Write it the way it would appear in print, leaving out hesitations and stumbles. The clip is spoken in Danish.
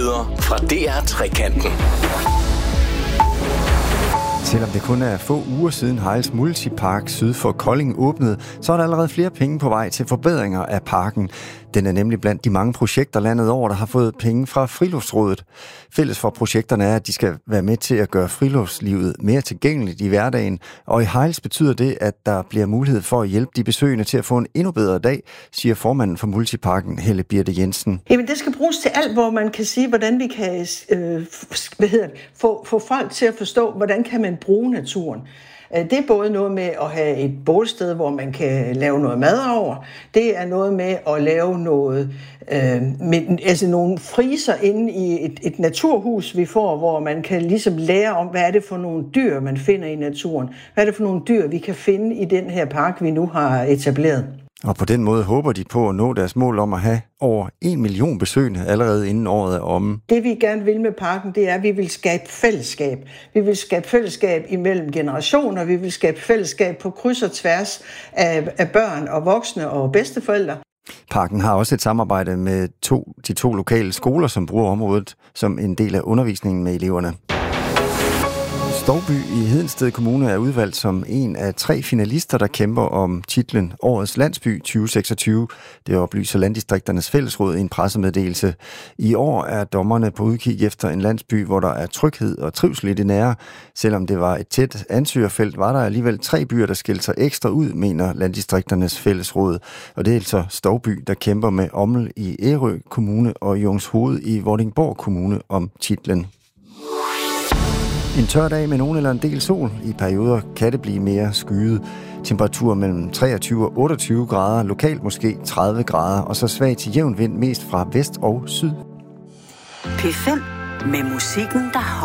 Nyheder fra DR Trekanten. Selvom det kun er få uger siden Hejls Multipark syd for Kolding åbnede, så er der allerede flere penge på vej til forbedringer af parken. Den er nemlig blandt de mange projekter landet over, der har fået penge fra Friluftsrådet. Fælles for projekterne er, at de skal være med til at gøre friluftslivet mere tilgængeligt i hverdagen. Og i Hejls betyder det, at der bliver mulighed for at hjælpe de besøgende til at få en endnu bedre dag, siger formanden for Multiparken, Helle Birte Jensen. Jamen, det skal bruges til alt, hvor man kan sige, hvordan vi kan få folk til at forstå, hvordan kan man bruge naturen. Det er både noget med at have et bålsted, hvor man kan lave noget mad over. Det er noget med at lave noget, nogle friser inde i et naturhus, vi får, hvor man kan ligesom lære om, hvad er det for nogle dyr, man finder i naturen. Hvad er det for nogle dyr, vi kan finde i den her park, vi nu har etableret. Og på den måde håber de på at nå deres mål om at have over 1 million besøgende allerede inden året er omme. Det vi gerne vil med parken, det er, at vi vil skabe fællesskab. Vi vil skabe fællesskab imellem generationer. Vi vil skabe fællesskab på kryds og tværs af børn og voksne og bedsteforældre. Parken har også et samarbejde med de to lokale skoler, som bruger området som en del af undervisningen med eleverne. Stouby i Hedensted Kommune er udvalgt som en af 3 finalister, der kæmper om titlen Årets Landsby 2026. Det oplyser Landdistrikternes Fællesråd i en pressemeddelelse. I år er dommerne på udkig efter en landsby, hvor der er tryghed og trivsel i det nære. Selvom det var et tæt ansøgerfelt, var der alligevel 3 byer, der skilte sig ekstra ud, mener Landdistrikternes Fællesråd. Og det er altså Stouby, der kæmper med Ommel i Ærø Kommune og Jungshoved i Vordingborg Kommune om titlen. En tør dag med nogen eller en del sol. I perioder kan det blive mere skyet. Temperatur mellem 23 og 28 grader, lokalt måske 30 grader, og så svag til jævn vind mest fra vest og syd. P5 med musikken, der